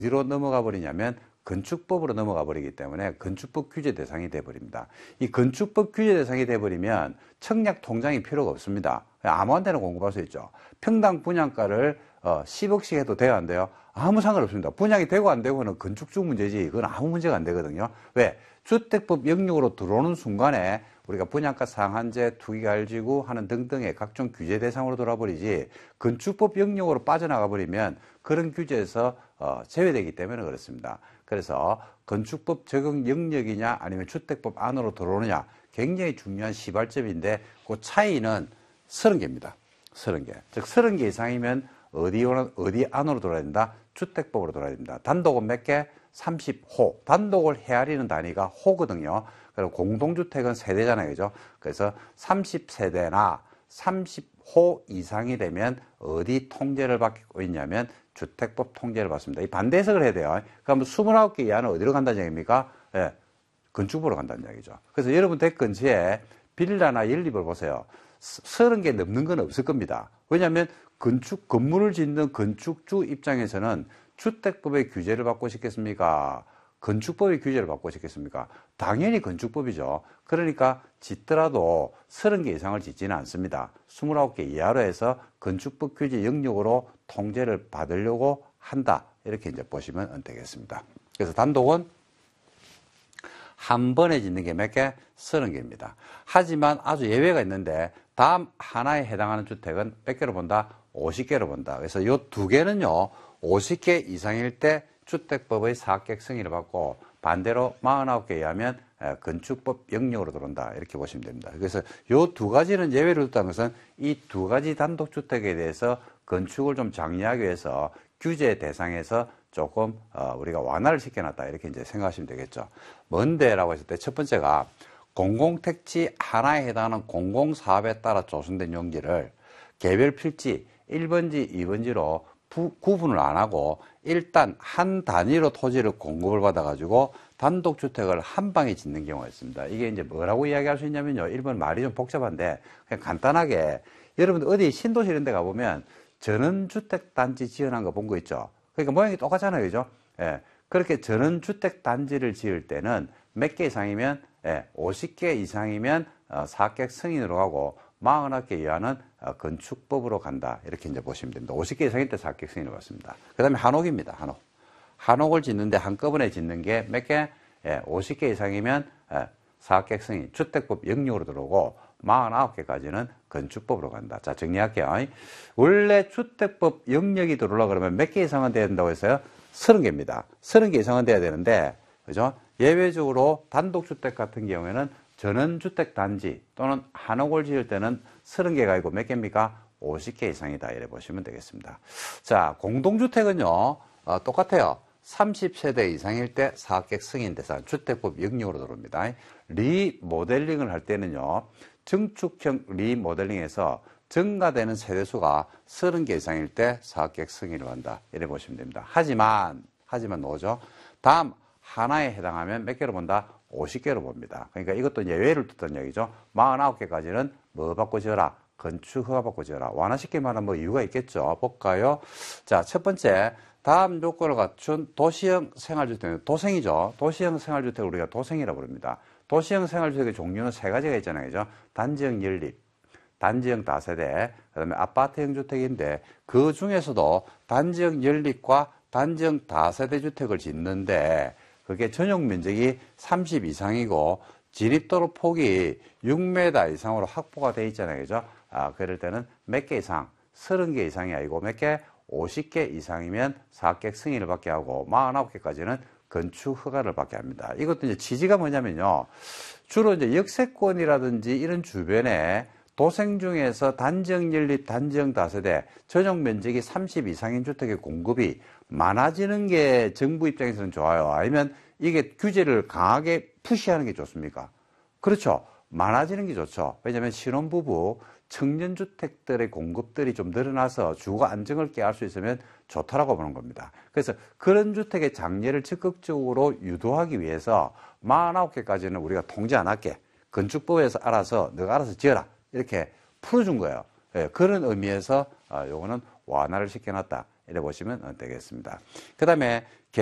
어디로 넘어가 버리냐면 건축법으로 넘어가 버리기 때문에 건축법 규제 대상이 돼 버립니다. 이 건축법 규제 대상이 돼 버리면 청약 통장이 필요가 없습니다. 아무한테나 공급할 수 있죠. 평당 분양가를 10억씩 해도 돼요, 안 돼요? 아무 상관없습니다. 분양이 되고 안 되고는 건축주 문제지 그건 아무 문제가 안 되거든요. 왜? 주택법 영역으로 들어오는 순간에 우리가 분양가 상한제, 투기가일지구 하는 등등의 각종 규제 대상으로 돌아버리지 건축법 영역으로 빠져나가 버리면 그런 규제에서 제외되기 때문에 그렇습니다. 그래서 건축법 적용 영역이냐 아니면 주택법 안으로 들어오느냐 굉장히 중요한 시발점인데 그 차이는 30개입니다. 30개. 즉 30개 이상이면 어디 안으로 들어야 된다? 주택법으로 들어야 됩니다. 단독은 몇 개? 30호. 단독을 헤아리는 단위가 호거든요. 그리고 공동주택은 세대잖아요. 그죠? 그래서 30세대나 30호 이상이 되면 어디 통제를 받고 있냐면 주택법 통제를 받습니다. 이 반대 해석을 해야 돼요. 그럼 29개 이하는 어디로 간다는 얘기입니까? 예, 건축부로 간다는 얘기죠. 그래서 여러분 댁 근처에 빌라나 연립을 보세요. 30개 넘는 건 없을 겁니다. 왜냐하면 건물을 짓는 건축주 입장에서는 주택법의 규제를 받고 싶겠습니까? 건축법의 규제를 받고 싶겠습니까? 당연히 건축법이죠. 그러니까 짓더라도 30개 이상을 짓지는 않습니다. 29개 이하로 해서 건축법 규제 영역으로 통제를 받으려고 한다. 이렇게 이제 보시면 되겠습니다. 그래서 단독은 한 번에 짓는 게 몇 개? 30개입니다. 하지만 아주 예외가 있는데 다음 하나에 해당하는 주택은 몇 개로 본다? 50개로 본다. 그래서 이 두 개는요. 50개 이상일 때 주택법의 사학객 승인을 받고 반대로 49개에 의하면 건축법 영역으로 들어온다. 이렇게 보시면 됩니다. 그래서 이 두 가지는 예외를 뒀다는 것은 이 두 가지 단독주택에 대해서 건축을 좀 장려하기 위해서 규제 대상에서 조금 우리가 완화를 시켜놨다. 이렇게 이제 생각하시면 되겠죠. 뭔데라고 했을 때 첫 번째가 공공택지 하나에 해당하는 공공사업에 따라 조성된 용지를 개별 필지 1번지, 2번지로 구분을 안 하고 일단 한 단위로 토지를 공급을 받아가지고 단독주택을 한 방에 짓는 경우가 있습니다. 이게 이제 뭐라고 이야기할 수 있냐면요. 1번 말이 좀 복잡한데 그냥 간단하게 여러분들 어디 신도시 이런 데 가보면 전원주택단지 지어놓은 거 본 거 있죠. 그러니까 모양이 똑같잖아요. 그죠? 예. 그렇게 전원주택단지를 지을 때는 몇 개 이상이면 50개 이상이면 사학객 승인으로 가고 49개 이하는 건축법으로 간다. 이렇게 이제 보시면 됩니다. 50개 이상일 때 사학객 승인을 받습니다. 그 다음에 한옥입니다. 한옥. 한옥을 짓는데 한꺼번에 짓는 게 몇 개? 50개 이상이면 사학객 승인, 주택법 영역으로 들어오고 49개까지는 건축법으로 간다. 자, 정리할게요. 원래 주택법 영역이 들어오려고 그러면 몇 개 이상은 돼야 된다고 했어요? 30개입니다. 30개 이상은 돼야 되는데, 그죠? 예외적으로 단독주택 같은 경우에는 전원주택 단지 또는 한옥을 지을 때는 30개가 아니고 몇 개입니까? 50개 이상이다. 이래 보시면 되겠습니다. 자, 공동주택은요, 똑같아요. 30세대 이상일 때 사학객 승인 대상, 주택법 영역으로 들어옵니다. 리모델링을 할 때는요, 증축형 리모델링에서 증가되는 세대수가 30개 이상일 때 사학객 승인을 한다. 이래 보시면 됩니다. 하지만 뭐죠? 다음 하나에 해당하면 몇 개로 본다? 50개로 봅니다. 그러니까 이것도 예외를 뒀던 얘기죠. 49개까지는 뭐 받고 지어라? 건축 허가 받고 지어라. 완화시킬 만한 뭐 이유가 있겠죠. 볼까요? 자, 첫 번째, 다음 요건을 갖춘 도시형 생활주택, 도생이죠. 도시형 생활주택을 우리가 도생이라고 부릅니다. 도시형 생활주택의 종류는 세 가지가 있잖아요. 그죠? 단지형 연립, 단지형 다세대, 그 다음에 아파트형 주택인데 그 중에서도 단지형 연립과 단지형 다세대 주택을 짓는데 그게 전용 면적이 30 이상이고 진입도로 폭이 6m 이상으로 확보가 되어 있잖아요. 그죠? 그럴 때는 몇 개 이상, 30개 이상이 아니고 몇 개? 50개 이상이면 사학객 승인을 받게 하고 49개까지는 건축 허가를 받게 합니다. 이것도 이제 취지가 뭐냐면요. 주로 이제 역세권이라든지 이런 주변에 도생 중에서 단지형 연립, 단지형 다세대, 전용 면적이 30 이상인 주택의 공급이 많아지는 게 정부 입장에서는 좋아요. 아니면 이게 규제를 강하게 푸시하는 게 좋습니까? 그렇죠. 많아지는 게 좋죠. 왜냐하면 신혼부부, 청년주택들의 공급들이 좀 늘어나서 주거 안정을 깨할 수 있으면 좋다라고 보는 겁니다. 그래서 그런 주택의 장려를 적극적으로 유도하기 위해서 49개까지는 우리가 통제 안 할게. 건축법에서 알아서 너가 알아서 지어라. 이렇게 풀어준 거예요. 예, 그런 의미에서 요거는 완화를 시켜놨다. 이래 보시면 되겠습니다. 그 다음에